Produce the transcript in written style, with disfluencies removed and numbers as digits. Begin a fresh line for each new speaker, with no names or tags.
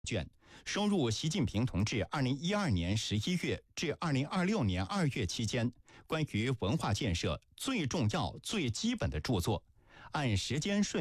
卷，收录习近平同志2012年11月至2026年2月期间关于文化建设最重要、最基本的著作，按时间顺